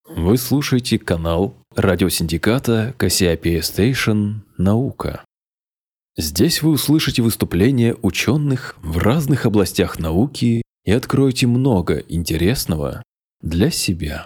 Вы слушаете канал радиосиндиката Кассиопея Стейшн «Наука». Здесь вы услышите выступления ученых в разных областях науки и откроете много интересного для себя.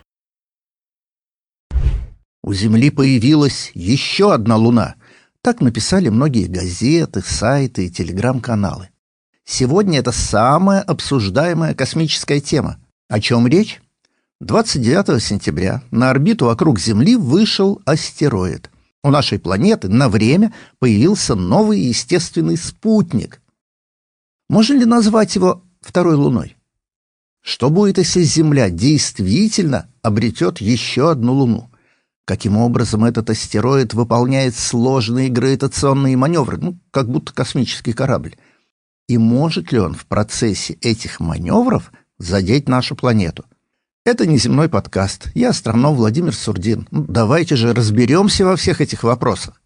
У Земли появилась еще одна Луна. Так написали многие газеты, сайты и телеграм-каналы. Сегодня это самая обсуждаемая космическая тема. О чем речь? 29 сентября на орбиту вокруг Земли вышел астероид. У нашей планеты на время появился новый естественный спутник. Можно ли назвать его второй Луной? Что будет, если Земля действительно обретет еще одну Луну? Каким образом этот астероид выполняет сложные гравитационные маневры, как будто космический корабль? И может ли он в процессе этих маневров задеть нашу планету? Это неземной подкаст. Я астроном Владимир Сурдин. Давайте же разберемся во всех этих вопросах.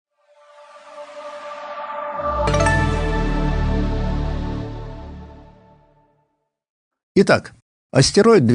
Итак, астероид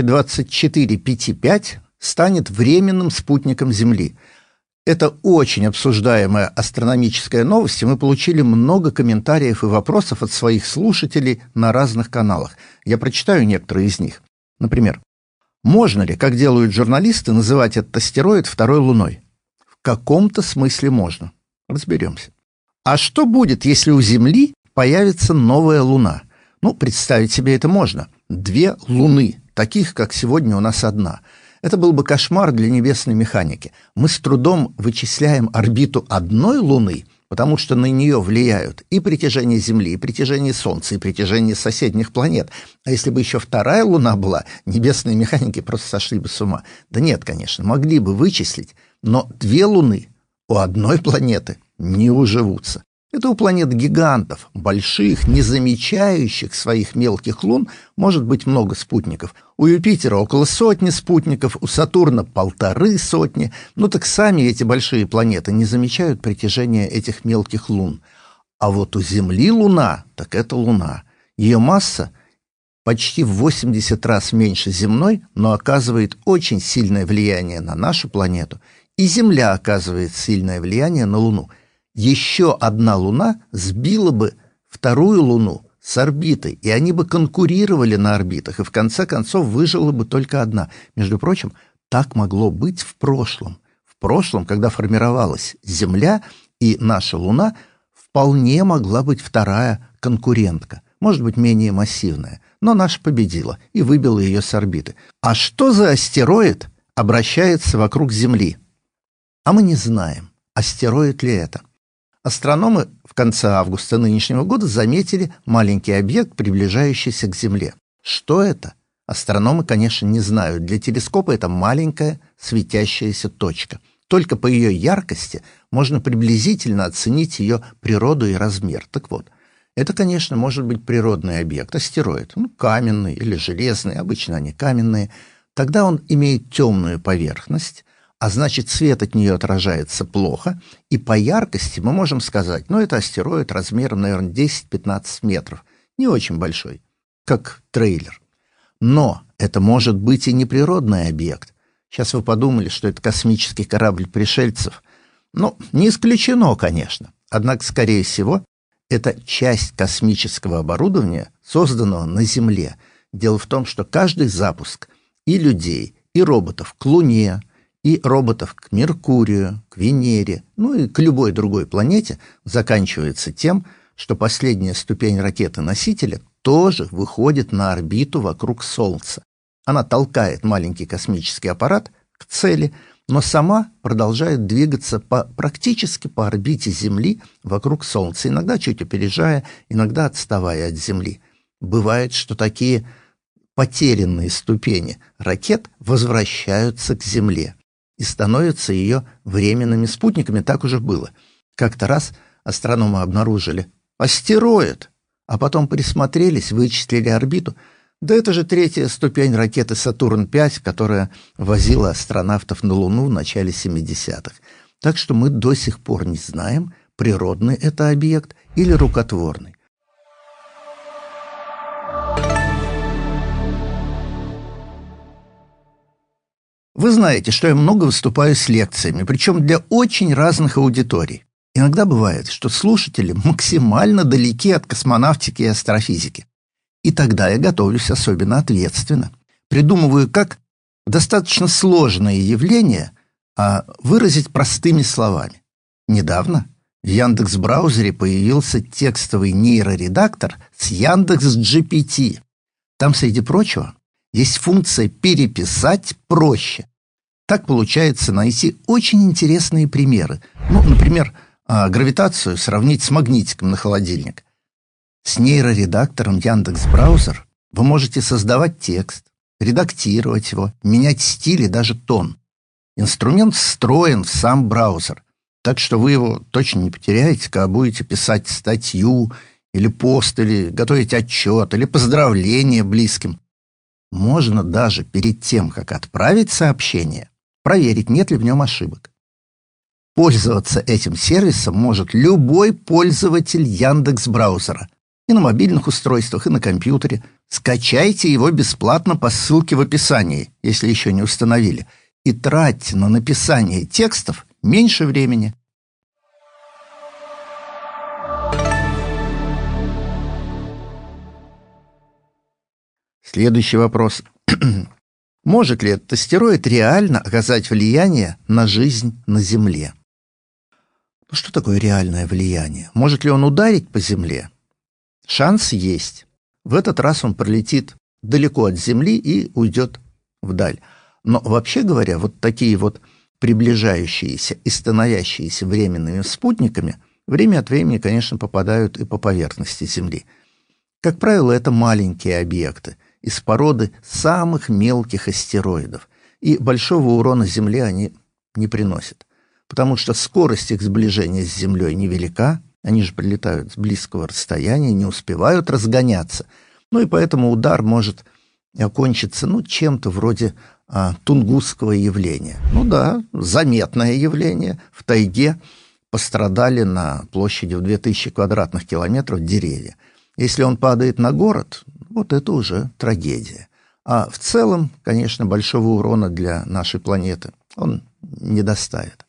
2024 PT5 станет временным спутником Земли. Это очень обсуждаемая астрономическая новость, и мы получили много комментариев и вопросов от своих слушателей на разных каналах. Я прочитаю некоторые из них. Например, можно ли, как делают журналисты, называть этот астероид второй Луной? В каком-то смысле можно. Разберемся. А что будет, если у Земли появится новая Луна? Представить себе это можно. 2 Луны, таких, как сегодня у нас одна. Это был бы кошмар для небесной механики. Мы с трудом вычисляем орбиту одной Луны, потому что на нее влияют и притяжение Земли, и притяжение Солнца, и притяжение соседних планет. А если бы еще вторая Луна была, небесные механики просто сошли бы с ума. Да нет, конечно, могли бы вычислить, но 2 Луны у одной планеты не уживутся. Это у планет-гигантов, больших, не замечающих своих мелких лун, может быть много спутников. У Юпитера около 100 спутников, у Сатурна 150. Так сами эти большие планеты не замечают притяжения этих мелких лун. А вот у Земли Луна, так это Луна. Ее масса почти в 80 раз меньше земной, но оказывает очень сильное влияние на нашу планету. И Земля оказывает сильное влияние на Луну. Еще одна Луна сбила бы вторую Луну с орбиты, и они бы конкурировали на орбитах, и в конце концов выжила бы только одна. Между прочим, так могло быть в прошлом. В прошлом, когда формировалась Земля и наша Луна, вполне могла быть вторая конкурентка, может быть, менее массивная, но наша победила и выбила ее с орбиты. А что за астероид обращается вокруг Земли? А мы не знаем, астероид ли это. Астрономы в конце августа нынешнего года заметили маленький объект, приближающийся к Земле. Что это? Астрономы, конечно, не знают. Для телескопа это маленькая светящаяся точка. Только по ее яркости можно приблизительно оценить ее природу и размер. Так вот, это, конечно, может быть природный объект, астероид, каменный или железный, обычно они каменные. Тогда он имеет темную поверхность, а значит, свет от нее отражается плохо, и по яркости мы можем сказать, это астероид размером, наверное, 10-15 метров, не очень большой, как трейлер. Но это может быть и неприродный объект. Сейчас вы подумали, что это космический корабль пришельцев. Не исключено, конечно. Однако, скорее всего, это часть космического оборудования, созданного на Земле. Дело в том, что каждый запуск и людей, и роботов к Луне, и роботов к Меркурию, к Венере, и к любой другой планете заканчивается тем, что последняя ступень ракеты-носителя тоже выходит на орбиту вокруг Солнца. Она толкает маленький космический аппарат к цели, но сама продолжает двигаться практически по орбите Земли вокруг Солнца, иногда чуть опережая, иногда отставая от Земли. Бывает, что такие потерянные ступени ракет возвращаются к Земле и становятся ее временными спутниками. Так уже было. Как-то раз астрономы обнаружили астероид, а потом присмотрелись, вычислили орбиту. Да это же 3-я ступень ракеты «Сатурн-5», которая возила астронавтов на Луну в начале 70-х. Так что мы до сих пор не знаем, природный это объект или рукотворный. Вы знаете, что я много выступаю с лекциями, причем для очень разных аудиторий. Иногда бывает, что слушатели максимально далеки от космонавтики и астрофизики. И тогда я готовлюсь особенно ответственно. Придумываю, как достаточно сложное явление выразить простыми словами. Недавно в Яндекс.Браузере появился текстовый нейроредактор с Яндекс.GPT. Там, среди прочего, есть функция «переписать проще». Так получается найти очень интересные примеры. Например, гравитацию сравнить с магнитиком на холодильник. С нейроредактором Яндекс.Браузер вы можете создавать текст, редактировать его, менять стиль и даже тон. Инструмент встроен в сам браузер, так что вы его точно не потеряете, когда будете писать статью, или пост, или готовить отчет, или поздравление близким. Можно даже перед тем, как отправить сообщение, проверить, нет ли в нем ошибок. Пользоваться этим сервисом может любой пользователь Яндекс.Браузера. И на мобильных устройствах, и на компьютере. Скачайте его бесплатно по ссылке в описании, если еще не установили. И тратьте на написание текстов меньше времени. Следующий вопрос. Может ли этот астероид реально оказать влияние на жизнь на Земле? Что такое реальное влияние? Может ли он ударить по Земле? Шанс есть. В этот раз он пролетит далеко от Земли и уйдет вдаль. Но вообще говоря, вот такие вот приближающиеся и становящиеся временными спутниками время от времени, конечно, попадают и по поверхности Земли. Как правило, это маленькие объекты из породы самых мелких астероидов, и большого урона Земле они не приносят, потому что скорость их сближения с Землей невелика, они же прилетают с близкого расстояния, не успевают разгоняться, и поэтому удар может окончиться чем-то вроде тунгусского явления. Заметное явление. В тайге пострадали на площади в 2000 квадратных километров деревья. Если он падает на город, это уже трагедия. А в целом, конечно, большого урона для нашей планеты он не доставит.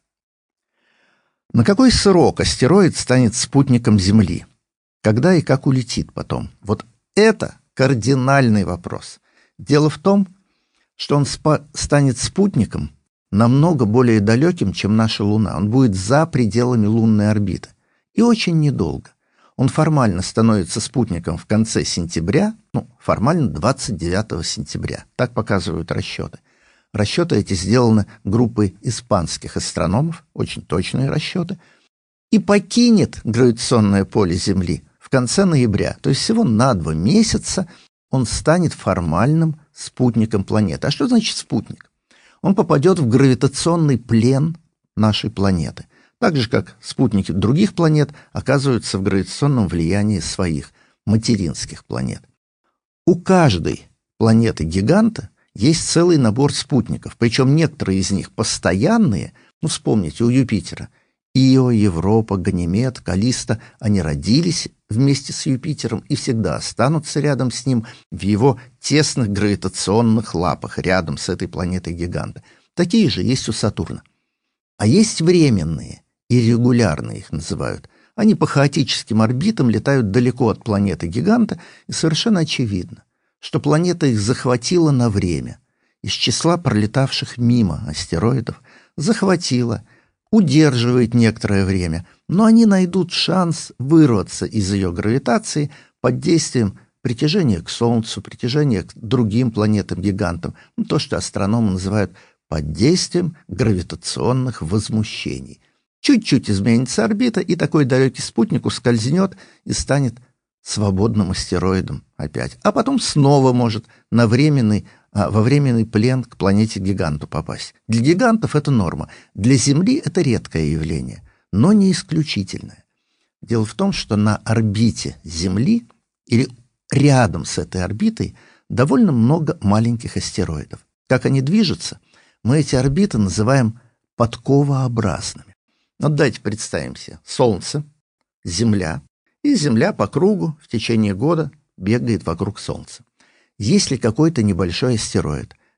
На какой срок астероид станет спутником Земли? Когда и как улетит потом? Это кардинальный вопрос. Дело в том, что он станет спутником намного более далеким, чем наша Луна. Он будет за пределами лунной орбиты. И очень недолго. Он формально становится спутником в конце сентября, формально 29 сентября. Так показывают расчеты. Расчеты эти сделаны группой испанских астрономов, очень точные расчеты, и покинет гравитационное поле Земли в конце ноября. То есть всего на 2 месяца он станет формальным спутником планеты. А что значит спутник? Он попадет в гравитационный плен нашей планеты. Так же, как спутники других планет оказываются в гравитационном влиянии своих материнских планет. У каждой планеты-гиганта есть целый набор спутников, причем некоторые из них постоянные. Вспомните, у Юпитера Ио, Европа, Ганимед, Каллиста, они родились вместе с Юпитером и всегда останутся рядом с ним в его тесных гравитационных лапах, рядом с этой планетой-гиганта. Такие же есть у Сатурна. А есть временные, иррегулярные их называют. Они по хаотическим орбитам летают далеко от планеты-гиганта, и совершенно очевидно, что планета их захватила на время. Из числа пролетавших мимо астероидов захватила, удерживает некоторое время, но они найдут шанс вырваться из ее гравитации под действием притяжения к Солнцу, притяжения к другим планетам-гигантам, то, что астрономы называют под действием гравитационных возмущений. Чуть-чуть изменится орбита, и такой далекий спутник ускользнет и станет свободным астероидом опять. А потом снова может во временный плен к планете-гиганту попасть. Для гигантов это норма. Для Земли это редкое явление, но не исключительное. Дело в том, что на орбите Земли или рядом с этой орбитой довольно много маленьких астероидов. Как они движутся, мы эти орбиты называем подковообразными. Давайте представим себе Солнце, Земля, и Земля по кругу в течение года бегает вокруг Солнца. Если какой-то небольшой астероид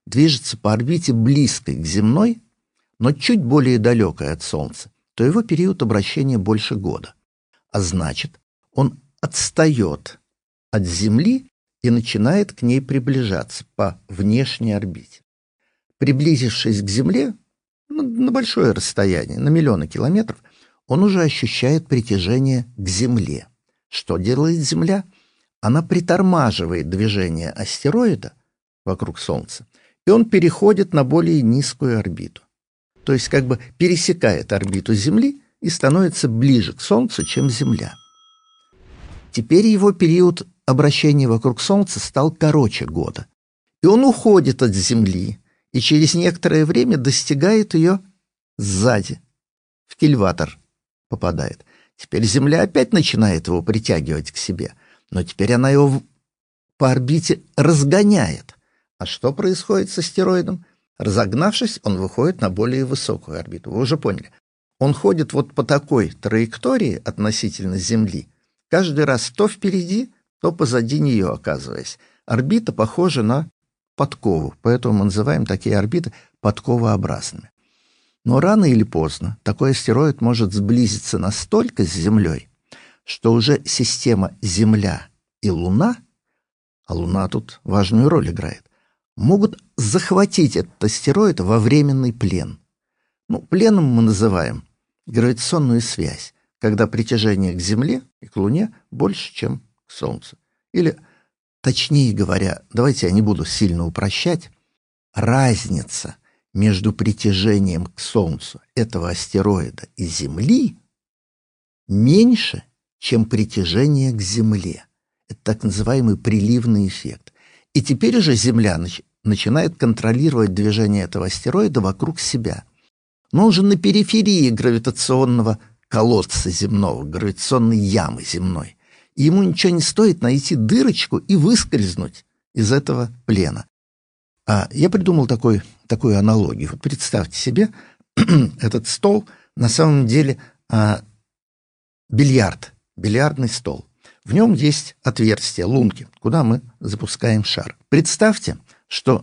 движется по орбите близкой к земной, но чуть более далекой от Солнца, то его период обращения больше года. А значит, он отстает от Земли и начинает к ней приближаться по внешней орбите. Приблизившись к Земле на большое расстояние, на миллионы километров, он уже ощущает притяжение к Земле. Что делает Земля? Она притормаживает движение астероида вокруг Солнца, и он переходит на более низкую орбиту. То есть как бы пересекает орбиту Земли и становится ближе к Солнцу, чем Земля. Теперь его период обращения вокруг Солнца стал короче года, и он уходит от Земли и через некоторое время достигает ее сзади, в кильватор попадает. Теперь Земля опять начинает его притягивать к себе, но теперь она его по орбите разгоняет. А что происходит с астероидом? Разогнавшись, он выходит на более высокую орбиту. Вы уже поняли. Он ходит вот по такой траектории относительно Земли, каждый раз то впереди, то позади нее оказываясь. Орбита похожа на подкову, поэтому мы называем такие орбиты подковообразными. Но рано или поздно такой астероид может сблизиться настолько с Землей, что уже система Земля и Луна, а Луна тут важную роль играет, могут захватить этот астероид во временный плен. Пленом мы называем гравитационную связь, когда притяжение к Земле и к Луне больше, чем к Солнцу. Или, точнее говоря, давайте я не буду сильно упрощать, разница между притяжением к Солнцу этого астероида и Земли меньше, чем притяжение к Земле. Это так называемый приливный эффект. И теперь уже Земля начинает контролировать движение этого астероида вокруг себя. Но он же на периферии гравитационного колодца земного, гравитационной ямы земной. И ему ничего не стоит найти дырочку и выскользнуть из этого плена. Я придумал такую аналогию. Вот представьте себе, этот стол на самом деле бильярдный стол. В нем есть отверстие, лунки, куда мы запускаем шар. Представьте, что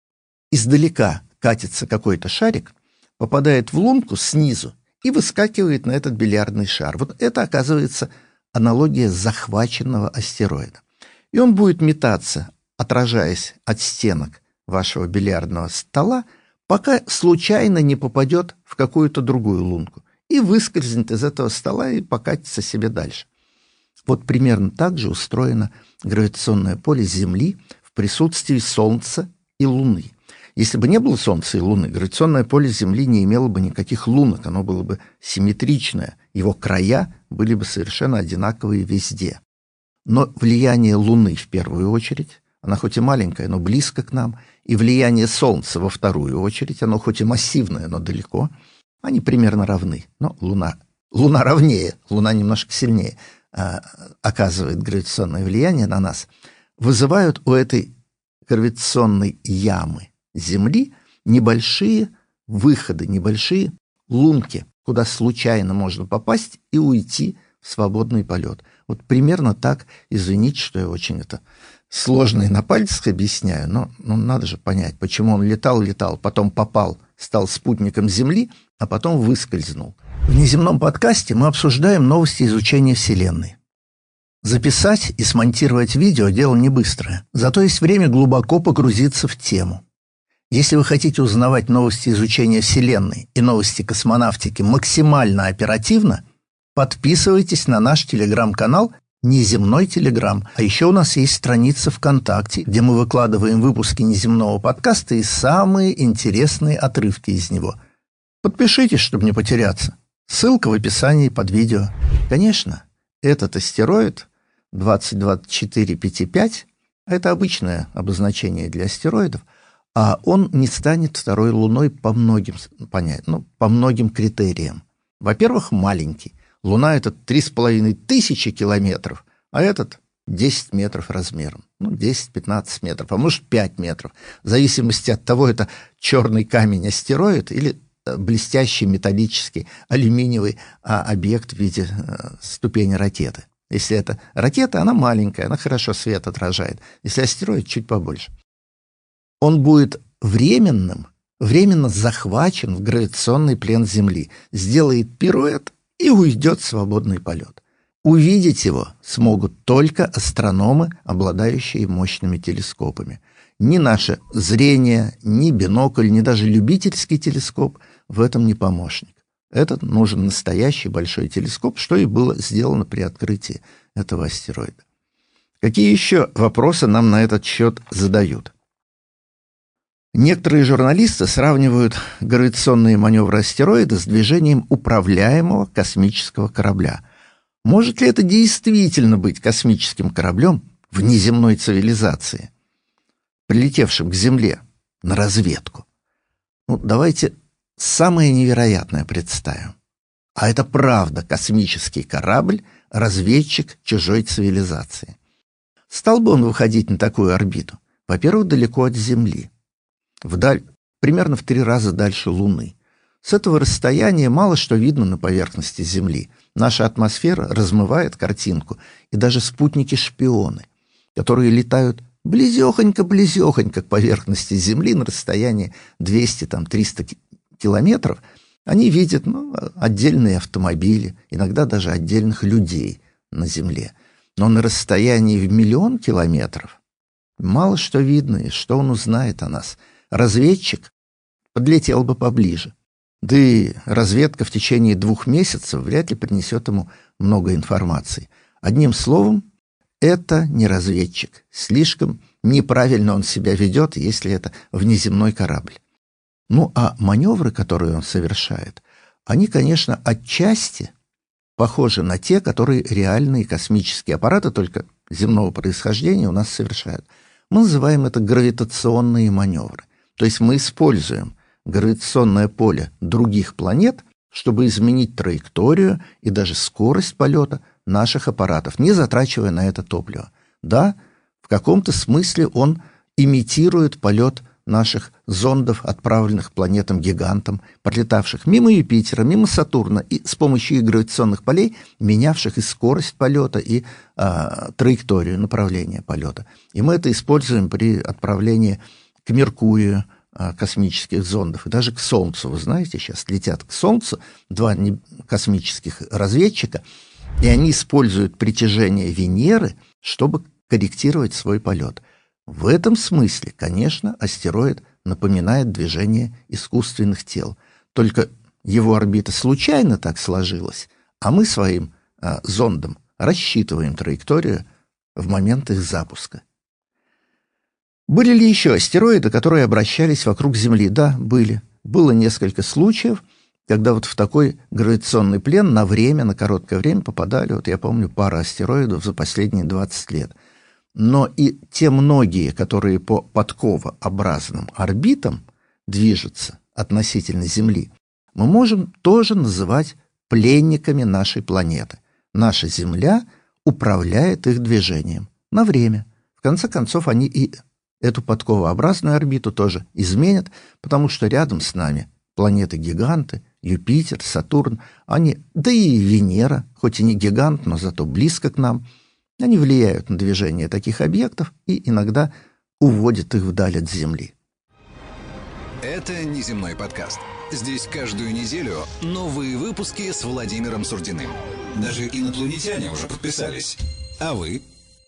издалека катится какой-то шарик, попадает в лунку снизу и выскакивает на этот бильярдный шар. Вот это, оказывается, аналогия захваченного астероида. И он будет метаться, отражаясь от стенок вашего бильярдного стола, пока случайно не попадет в какую-то другую лунку и выскользнет из этого стола и покатится себе дальше. Вот примерно так же устроено гравитационное поле Земли в присутствии Солнца и Луны. Если бы не было Солнца и Луны, гравитационное поле Земли не имело бы никаких лунок, оно было бы симметричное, его края были бы совершенно одинаковые везде. Но влияние Луны в первую очередь, она хоть и маленькая, но близко к нам, и влияние Солнца во вторую очередь, оно хоть и массивное, но далеко, они примерно равны. Но Луна ровнее, Луна немножко сильнее оказывает гравитационное влияние на нас, вызывают у этой гравитационной ямы Земли небольшие выходы, небольшие лунки, куда случайно можно попасть и уйти в свободный полет. Вот примерно так, извините, что я очень это сложно и на пальцах объясняю, но надо же понять, почему он летал, потом попал, стал спутником Земли, а потом выскользнул. В внеземном подкасте мы обсуждаем новости изучения Вселенной. Записать и смонтировать видео – дело не быстрое, зато есть время глубоко погрузиться в тему. Если вы хотите узнавать новости изучения Вселенной и новости космонавтики максимально оперативно, подписывайтесь на наш телеграм-канал «Неземной Телеграм». А еще у нас есть страница ВКонтакте, где мы выкладываем выпуски неземного подкаста и самые интересные отрывки из него. Подпишитесь, чтобы не потеряться. Ссылка в описании под видео. Конечно, этот астероид 2024-55 – это обычное обозначение для астероидов, а он не станет второй Луной по многим критериям. Во-первых, маленький. Луна – это 3500 километров, а этот 10 метров размером. 10-15 метров, а может 5 метров. В зависимости от того, это черный камень-астероид или блестящий металлический алюминиевый объект в виде ступени ракеты. Если это ракета, она маленькая, она хорошо свет отражает. Если астероид, чуть побольше. Он будет временно захвачен в гравитационный плен Земли, сделает пируэт и уйдет в свободный полет. Увидеть его смогут только астрономы, обладающие мощными телескопами. Ни наше зрение, ни бинокль, ни даже любительский телескоп в этом не помощник. Это нужен настоящий большой телескоп, что и было сделано при открытии этого астероида. Какие еще вопросы нам на этот счет задают? Некоторые журналисты сравнивают гравитационные маневры астероида с движением управляемого космического корабля. Может ли это действительно быть космическим кораблем внеземной цивилизации, прилетевшим к Земле на разведку? Давайте самое невероятное представим. А это правда космический корабль, разведчик чужой цивилизации. Стал бы он выходить на такую орбиту? Во-первых, далеко от Земли. Вдаль, примерно в 3 раза дальше Луны. С этого расстояния мало что видно на поверхности Земли. Наша атмосфера размывает картинку, и даже спутники-шпионы, которые летают близехонько-близехонько к поверхности Земли на расстоянии 200-300 километров, они видят отдельные автомобили, иногда даже отдельных людей на Земле. Но на расстоянии в 1 000 000 километров мало что видно, и что он узнает о нас. Разведчик подлетел бы поближе. Да и разведка в течение 2 месяцев вряд ли принесет ему много информации. Одним словом, это не разведчик. Слишком неправильно он себя ведет, если это внеземной корабль. А маневры, которые он совершает, они, конечно, отчасти похожи на те, которые реальные космические аппараты, только земного происхождения, у нас совершают. Мы называем это гравитационные маневры. То есть мы используем гравитационное поле других планет, чтобы изменить траекторию и даже скорость полета наших аппаратов, не затрачивая на это топливо. Да, в каком-то смысле он имитирует полет наших зондов, отправленных планетам-гигантам, пролетавших мимо Юпитера, мимо Сатурна, и с помощью гравитационных полей, менявших и скорость полета, и траекторию направления полета. И мы это используем при отправлении к Меркурию космических зондов, и даже к Солнцу. Вы знаете, сейчас летят к Солнцу 2 космических разведчика, и они используют притяжение Венеры, чтобы корректировать свой полет. В этом смысле, конечно, астероид напоминает движение искусственных тел. Только его орбита случайно так сложилась, а мы своим зондом рассчитываем траекторию в момент их запуска. Были ли еще астероиды, которые обращались вокруг Земли? Да, были. Было несколько случаев, когда в такой гравитационный плен на короткое время попадали, я помню, пара астероидов за последние 20 лет. Но и те многие, которые по подковообразным орбитам движутся относительно Земли, мы можем тоже называть пленниками нашей планеты. Наша Земля управляет их движением на время. В конце концов, они и эту подковообразную орбиту тоже изменят, потому что рядом с нами планеты-гиганты, Юпитер, Сатурн, да и Венера, хоть и не гигант, но зато близко к нам, они влияют на движение таких объектов и иногда уводят их вдаль от Земли. Это «Неземной подкаст». Здесь каждую неделю новые выпуски с Владимиром Сурдиным. Даже инопланетяне уже подписались. А вы?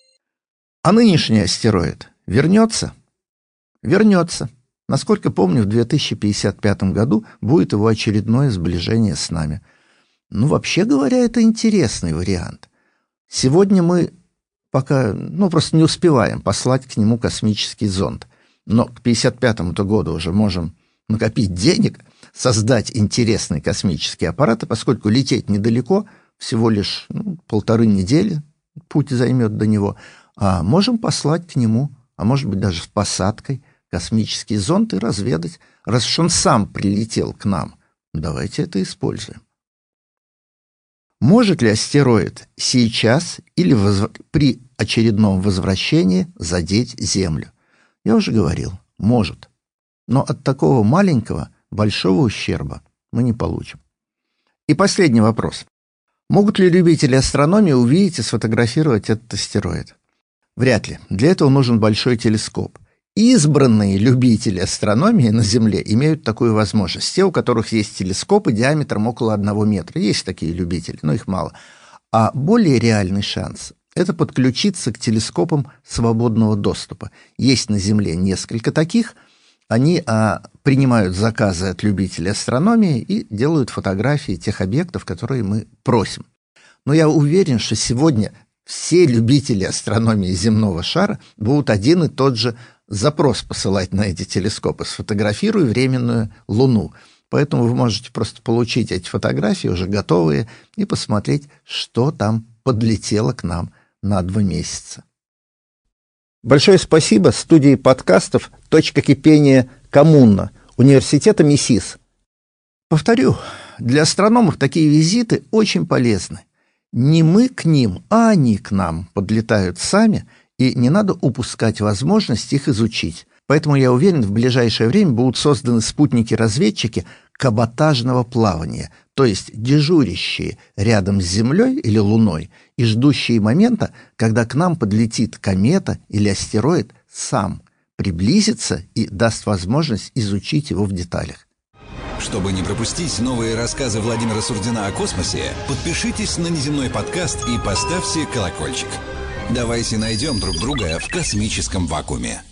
А нынешний астероид вернется? Вернется. Насколько помню, в 2055 году будет его очередное сближение с нами. Вообще говоря, это интересный вариант. Сегодня мы пока просто не успеваем послать к нему космический зонд. Но к 1955 году уже можем накопить денег, создать интересный космический аппарат, поскольку лететь недалеко, всего лишь 1,5 недели путь займет до него, а можем послать к нему, а может быть даже с посадкой, космический зонд и разведать. Раз уж он сам прилетел к нам, давайте это используем. Может ли астероид сейчас или при очередном возвращении задеть Землю? Я уже говорил, может. Но от такого маленького большого ущерба мы не получим. И последний вопрос. Могут ли любители астрономии увидеть и сфотографировать этот астероид? Вряд ли. Для этого нужен большой телескоп. Избранные любители астрономии на Земле имеют такую возможность. Те, у которых есть телескопы диаметром около 1 метра. Есть такие любители, но их мало. А более реальный шанс – это подключиться к телескопам свободного доступа. Есть на Земле несколько таких. Они принимают заказы от любителей астрономии и делают фотографии тех объектов, которые мы просим. Но я уверен, что сегодня все любители астрономии земного шара будут один и тот же запрос посылать на эти телескопы: сфотографируй временную Луну. Поэтому вы можете просто получить эти фотографии уже готовые и посмотреть, что там подлетело к нам на 2 месяца. Большое спасибо студии подкастов «Точка кипения Коммуна» Университета МИСИС. Повторю, для астрономов такие визиты очень полезны. Не мы к ним, а они к нам подлетают сами, и не надо упускать возможность их изучить. Поэтому, я уверен, в ближайшее время будут созданы спутники-разведчики каботажного плавания, то есть дежурящие рядом с Землей или Луной и ждущие момента, когда к нам подлетит комета или астероид сам, приблизится и даст возможность изучить его в деталях. Чтобы не пропустить новые рассказы Владимира Сурдина о космосе, подпишитесь на «Неземной подкаст» и поставьте колокольчик. Давайте найдем друг друга в космическом вакууме.